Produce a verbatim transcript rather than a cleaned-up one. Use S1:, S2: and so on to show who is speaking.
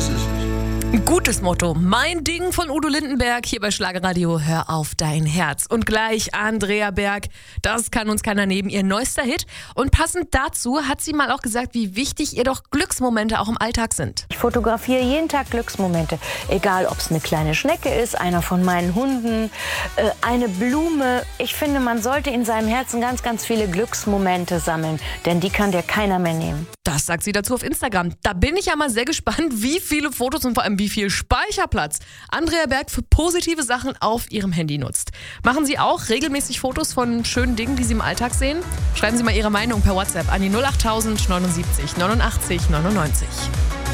S1: ist es.
S2: Ein gutes Motto. Mein Ding von Udo Lindenberg hier bei Schlagerradio. Hör auf dein Herz. Und gleich Andrea Berg. Das kann uns keiner nehmen. Ihr neuester Hit. Und passend dazu hat sie mal auch gesagt, wie wichtig ihr doch Glücksmomente auch im Alltag sind.
S3: Ich fotografiere jeden Tag Glücksmomente. Egal, ob es eine kleine Schnecke ist, einer von meinen Hunden, äh, eine Blume. Ich finde, man sollte in seinem Herzen ganz, ganz viele Glücksmomente sammeln. Denn die kann dir keiner mehr nehmen.
S2: Das sagt sie dazu auf Instagram. Da bin ich ja mal sehr gespannt, wie viele Fotos und vor allem wie viel Speicherplatz Andrea Berg für positive Sachen auf ihrem Handy nutzt. Machen Sie auch regelmäßig Fotos von schönen Dingen, die Sie im Alltag sehen? Schreiben Sie mal Ihre Meinung per WhatsApp an die null acht null null neunundsiebzig neunundachtzig neunundneunzig.